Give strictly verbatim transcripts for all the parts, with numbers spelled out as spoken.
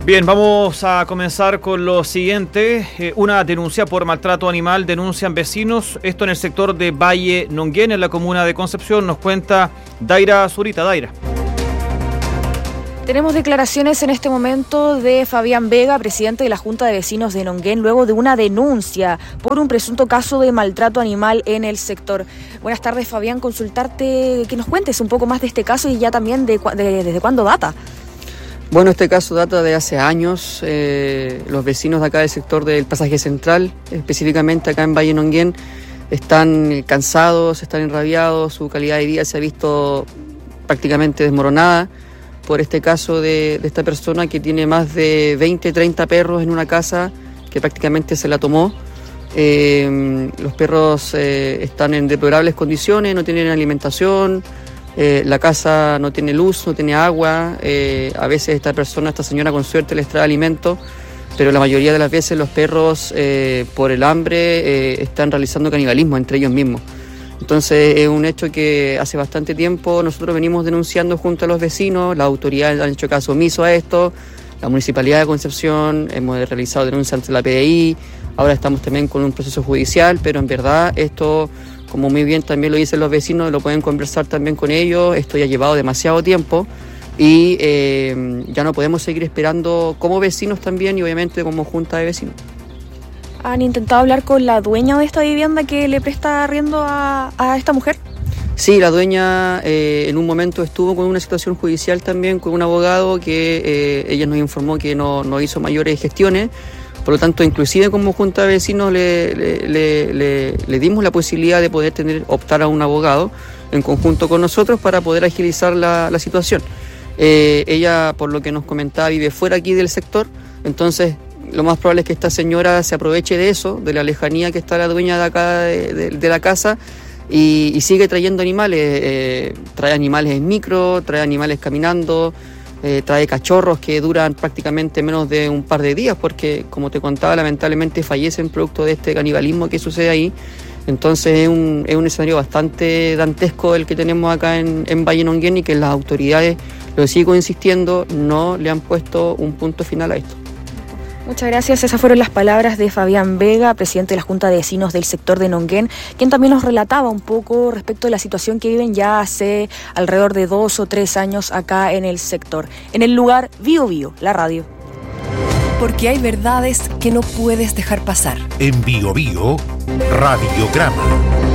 Bien, vamos a comenzar con lo siguiente. Eh, una denuncia por maltrato animal denuncian vecinos. Esto en el sector de Valle Nonguén, en la comuna de Concepción. Nos cuenta Daira Zurita. Daira. Tenemos declaraciones en este momento de Fabián Vega, presidente de la Junta de Vecinos de Nonguén, luego de una denuncia por un presunto caso de maltrato animal en el sector. Buenas tardes, Fabián. Consultarte que nos cuentes un poco más de este caso y ya también de, de desde cuándo data. Bueno, este caso data de hace años. Eh, los vecinos de acá del sector del Pasaje Central, específicamente acá en Valle Nonguén, están cansados, están enrabiados, su calidad de vida se ha visto prácticamente desmoronada por este caso de, de esta persona que tiene más de veinte, treinta perros en una casa que prácticamente se la tomó. Eh, los perros eh, están en deplorables condiciones, no tienen alimentación. Eh, la casa no tiene luz, no tiene agua, eh, a veces esta persona, esta señora con suerte les trae alimento, pero la mayoría de las veces los perros eh, por el hambre eh, están realizando canibalismo entre ellos mismos. Entonces es un hecho que hace bastante tiempo nosotros venimos denunciando junto a los vecinos, las autoridades han hecho caso omiso a esto, la Municipalidad de Concepción, hemos realizado denuncias ante la P D I, ahora estamos también con un proceso judicial, pero en verdad esto, como muy bien también lo dicen los vecinos, lo pueden conversar también con ellos, esto ya ha llevado demasiado tiempo y eh, ya no podemos seguir esperando como vecinos también y obviamente como junta de vecinos. ¿Han intentado hablar con la dueña de esta vivienda que le presta arriendo a, a esta mujer? Sí, la dueña eh, en un momento estuvo con una situación judicial también, con un abogado que eh, ella nos informó que no, no hizo mayores gestiones. Por lo tanto, inclusive como junta de vecinos le, le, le, le, le dimos la posibilidad de poder tener optar a un abogado en conjunto con nosotros para poder agilizar la, la situación. Eh, ella, por lo que nos comentaba, vive fuera aquí del sector, entonces lo más probable es que esta señora se aproveche de eso, de la lejanía que está la dueña de acá de, de, de la casa y, y sigue trayendo animales, eh, trae animales en micro, trae animales caminando. Eh, trae cachorros que duran prácticamente menos de un par de días porque, como te contaba, lamentablemente fallecen producto de este canibalismo que sucede ahí. Entonces es un, es un escenario bastante dantesco el que tenemos acá en, en Valle Nonguén y que las autoridades, lo sigo insistiendo, no le han puesto un punto final a esto. Muchas gracias. Esas fueron las palabras de Fabián Vega, presidente de la Junta de Vecinos del sector de Nonguén, quien también nos relataba un poco respecto de la situación que viven ya hace alrededor de dos o tres años acá en el sector. En el lugar Bio Bio, la radio. Porque hay verdades que no puedes dejar pasar. En Bio Bio, Radiograma.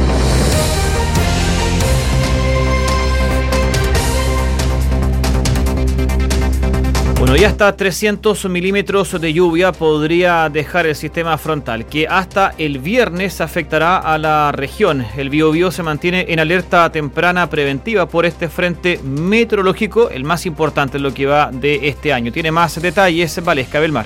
Bueno, y hasta trescientos milímetros de lluvia podría dejar el sistema frontal, que hasta el viernes afectará a la región. El Biobío se mantiene en alerta temprana preventiva por este frente meteorológico, el más importante en lo que va de este año. Tiene más detalles Valesca Belmar.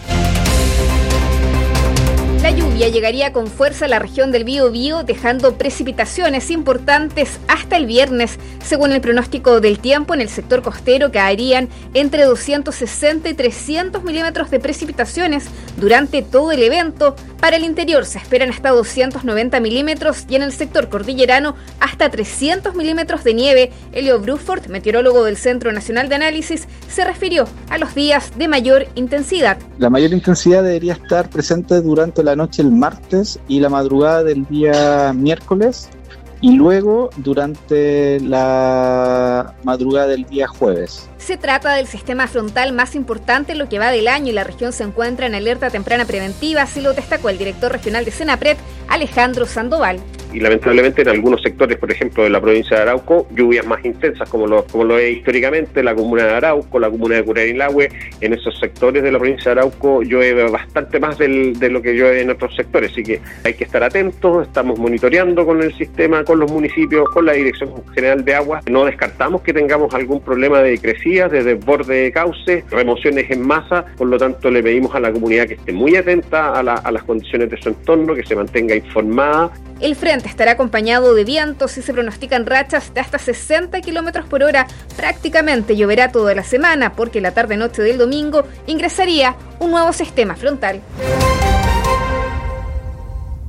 La lluvia llegaría con fuerza a la región del Biobío, dejando precipitaciones importantes hasta el viernes. Según el pronóstico del tiempo, en el sector costero caerían entre doscientos sesenta y trescientos milímetros de precipitaciones durante todo el evento. Para el interior se esperan hasta doscientos noventa milímetros y en el sector cordillerano hasta trescientos milímetros de nieve. Elio Bruford, meteorólogo del Centro Nacional de Análisis, se refirió a los días de mayor intensidad. La mayor intensidad debería estar presente durante la noche el martes y la madrugada del día miércoles y luego durante la madrugada del día jueves. Se trata del sistema frontal más importante en lo que va del año y la región se encuentra en alerta temprana preventiva, así lo destacó el director regional de Senapred, Alejandro Sandoval. Y lamentablemente en algunos sectores, por ejemplo, de la provincia de Arauco, lluvias más intensas, como lo, como lo es históricamente la comuna de Arauco, la comuna de Curayilahue. En esos sectores de la provincia de Arauco llueve bastante más del, de lo que llueve en otros sectores, así que hay que estar atentos, estamos monitoreando con el sistema, con los municipios, con la Dirección General de Aguas. No descartamos que tengamos algún problema de crecida, de desborde de cauces, remociones en masa, por lo tanto le pedimos a la comunidad que esté muy atenta a, la, a las condiciones de su entorno, que se mantenga informada. El frente estará acompañado de vientos y se pronostican rachas de hasta sesenta kilómetros por hora. Prácticamente lloverá toda la semana porque la tarde-noche del domingo ingresaría un nuevo sistema frontal.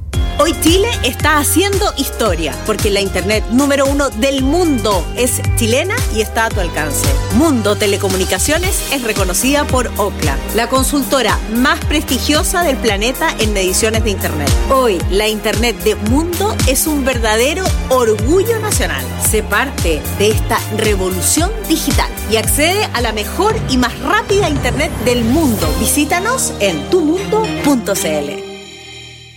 Hoy Chile está haciendo historia, porque la internet número uno del mundo es chilena y está a tu alcance. Mundo Telecomunicaciones es reconocida por Ookla, la consultora más prestigiosa del planeta en mediciones de internet. Hoy, la internet de Mundo es un verdadero orgullo nacional. Sé parte de esta revolución digital y accede a la mejor y más rápida internet del mundo. Visítanos en tu mundo punto c l.